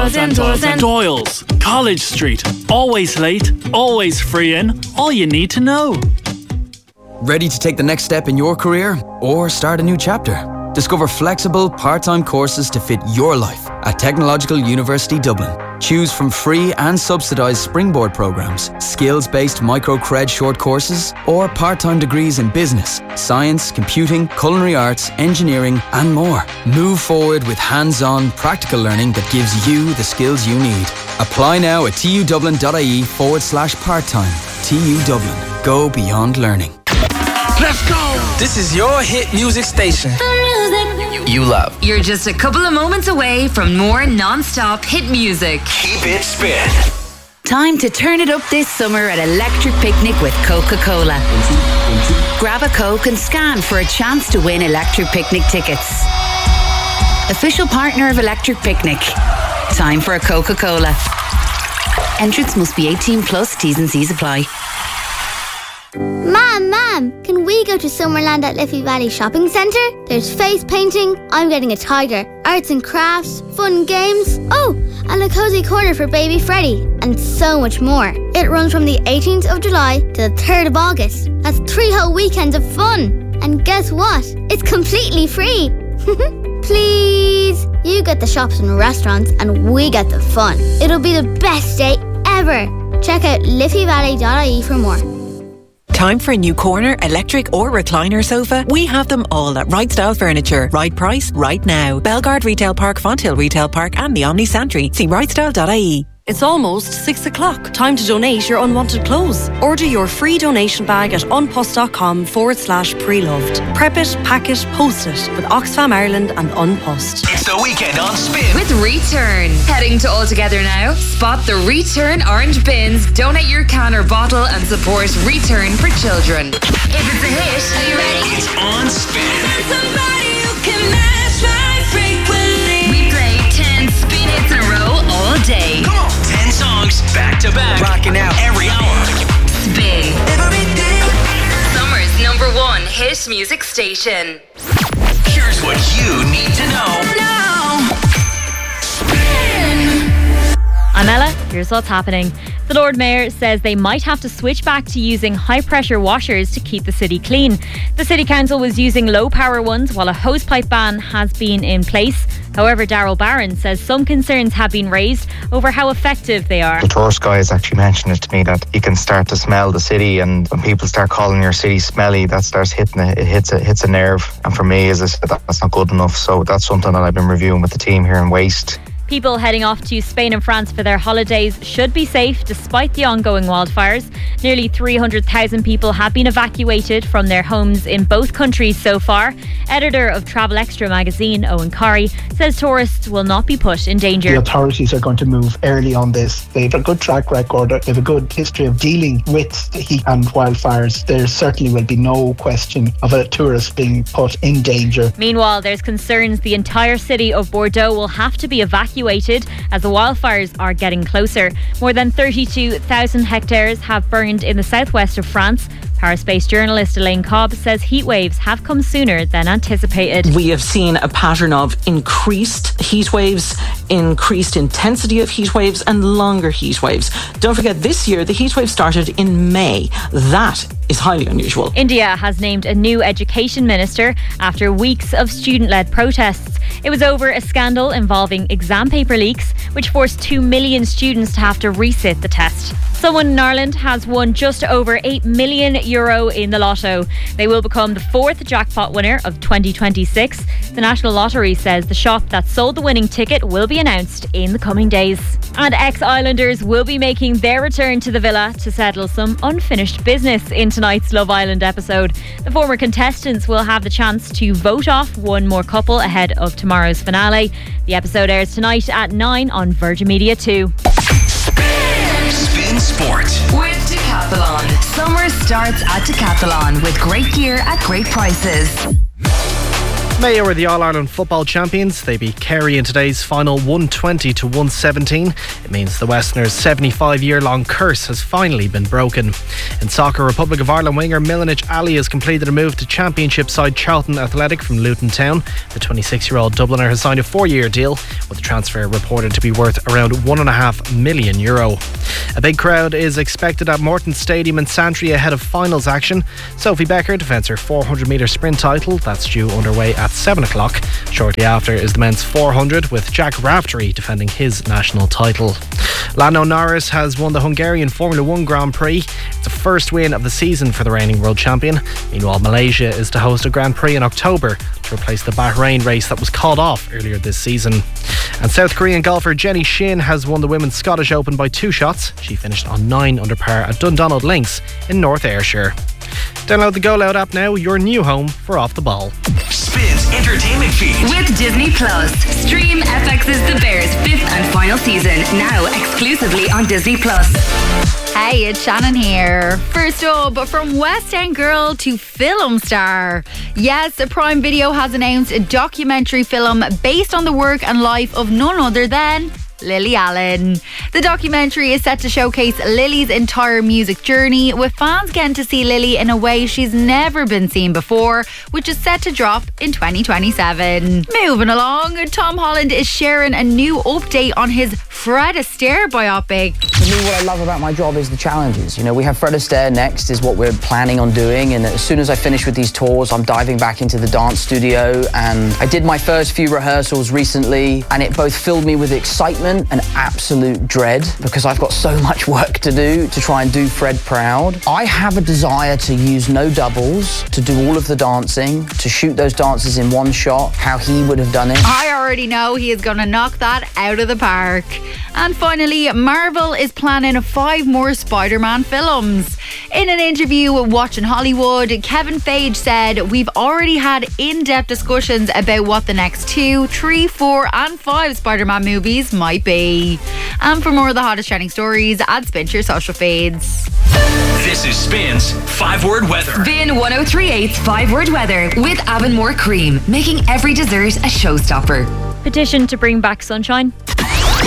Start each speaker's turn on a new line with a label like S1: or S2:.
S1: Doyle's and
S2: Doyle's, College Street. Always late, always free in. All you need to know.
S3: Ready to take the next step in your career or start a new chapter? Discover flexible, part-time courses to fit your life at Technological University Dublin. Choose from free and subsidised springboard programmes, skills-based micro-cred short courses, or part-time degrees in business, science, computing, culinary arts, engineering, and more. Move forward with hands-on, practical learning that gives you the skills you need. Apply now at tudublin.ie/part-time. TU Dublin. Go beyond learning.
S4: Let's go! This is your hit music station. You love.
S5: You're just a couple of moments away from more non-stop hit music.
S4: Keep it spin.
S5: Time to turn it up this summer at Electric Picnic with Coca-Cola. Grab a Coke and scan for a chance to win Electric Picnic tickets. Official partner of Electric Picnic. Time for a Coca-Cola. Entrance must be 18 plus. T's and C's apply.
S6: Mom, can we go to Summerland at Liffey Valley Shopping Centre? There's face painting, I'm getting a tiger, arts and crafts, fun games, and a cosy corner for baby Freddie, and so much more. It runs from the 18th of July to the 3rd of August. That's 3 whole weekends of fun. And guess what? It's completely free. Please. You get the shops and restaurants and we get the fun. It'll be the best day ever. Check out liffeyvalley.ie for more.
S7: Time for a new corner, electric or recliner sofa? We have them all at Right Style Furniture. Right price, right now. Belgard Retail Park, Fonthill Retail Park and the Omni Santry. See rightstyle.ie.
S8: It's almost 6 o'clock. Time to donate your unwanted clothes. Order your free donation bag at unpost.com/preloved. Prep it, pack it, post it with Oxfam Ireland and Unpost.
S4: It's the weekend on Spin.
S5: With Return. Heading to Altogether now. Spot the Return orange bins. Donate your can or bottle and support Return for children. If it's a hit, are you ready?
S4: It's on Spin.
S5: Somebody who can match my frequency. We play 10 spin hits in a row all day.
S4: Come on. 10 songs back to back. Rocking out every hour.
S5: Spin. Summer's #1 hit music station.
S4: Here's what you need to know.
S5: Now.
S4: Spin.
S9: I'm Ella. Here's what's happening. The Lord Mayor says they might have to switch back to using high-pressure washers to keep the city clean. The City Council was using low-power ones while a hosepipe ban has been in place. However, Darrell Barron says some concerns have been raised over how effective they are.
S10: The tourist guys actually mentioned it to me that you can start to smell the city, and when people start calling your city smelly, that starts hitting it hits a nerve. And for me, as I said, that's not good enough. So that's something that I've been reviewing with the team here in Waste.
S9: People heading off to Spain and France for their holidays should be safe despite the ongoing wildfires. Nearly 300,000 people have been evacuated from their homes in both countries so far. Editor of Travel Extra magazine, Owen Corrie, says tourists will not be put in danger.
S11: The authorities are going to move early on this. They have a good track record. They have a good history of dealing with the heat and wildfires. There certainly will be no question of a tourist being put in danger.
S9: Meanwhile, there's concerns the entire city of Bordeaux will have to be evacuated as the wildfires are getting closer. More than 32,000 hectares have burned in the southwest of France. Paris-based journalist Elaine Cobb says heat waves have come sooner than anticipated.
S7: We have seen a pattern of increased heat waves, increased intensity of heat waves and longer heat waves. Don't forget, this year the heat wave started in May. That is highly unusual.
S9: India has named a new education minister after weeks of student-led protests. It was over a scandal involving exam paper leaks, which forced 2 million students to have to resit the test. Someone in Ireland has won just over €8 million in the lotto. They will become the 4th jackpot winner of 2026. The National Lottery says the shop that sold the winning ticket will be announced in the coming days. And ex-Islanders will be making their return to the villa to settle some unfinished business in tonight's Love Island episode. The former contestants will have the chance to vote off one more couple ahead of tomorrow's finale. The episode airs tonight at 9 on Virgin Media 2.
S4: Spin Sport
S5: with Decathlon. Summer starts at Decathlon with great gear at great prices.
S1: Mayo are the All-Ireland football champions. They beat Kerry in today's final 120 to 117. It means the Westerners' 75-year-long curse has finally been broken. In soccer, Republic of Ireland winger Milanic Ali has completed a move to Championship side Charlton Athletic from Luton Town. The 26-year-old Dubliner has signed a 4-year deal, with the transfer reported to be worth around €1.5 million. A big crowd is expected at Morton Stadium in Santry ahead of finals action. Sophie Becker defends her 400-metre sprint title. That's due underway at 7 o'clock. Shortly after is the men's 400, with Jack Raftery defending his national title. Lando Norris has won the Hungarian Formula 1 Grand Prix. It's the first win of the season for the reigning world champion. Meanwhile, Malaysia is to host a Grand Prix in October to replace the Bahrain race that was called off earlier this season. And South Korean golfer Jenny Shin has won the Women's Scottish Open by 2 shots. She finished on 9 under par at Dundonald Links in North Ayrshire. Download the Go Loud app now, your new home for Off the Ball.
S12: Spins Entertainment Feed.
S5: With Disney Plus. Stream FX's The Bears' 5th and final season, now exclusively on Disney Plus.
S13: Hey, it's Shannon here. First up, from West End girl to film star. Yes, Prime Video has announced a documentary film based on the work and life of none other than Lily Allen. The documentary is set to showcase Lily's entire music journey, with fans getting to see Lily in a way she's never been seen before, which is set to drop in 2027. Moving along, Tom Holland is sharing a new update on his Fred Astaire biopic.
S14: For me, what I love about my job is the challenges. You know, we have Fred Astaire next, is what we're planning on doing, and as soon as I finish with these tours, I'm diving back into the dance studio, and I did my first few rehearsals recently, and it both filled me with excitement and absolute dread, because I've got so much work to do to try and do Fred proud. I have a desire to use no doubles, to do all of the dancing, to shoot those dances in one shot, how he would have done it.
S13: I already know he is going to knock that out of the park. And finally, Marvel is planning 5 more Spider-Man films. In an interview with Watching Hollywood, Kevin Feige said, "We've already had in-depth discussions about what the next 2, 3, 4 and 5 Spider-Man movies might be." And for more of the hottest trending stories, add Spin to your social feeds.
S12: This is Spin's 5-word weather.
S5: Spin 1038's 5-word weather with Avonmore Cream, making every dessert a showstopper.
S9: Petition to bring back sunshine.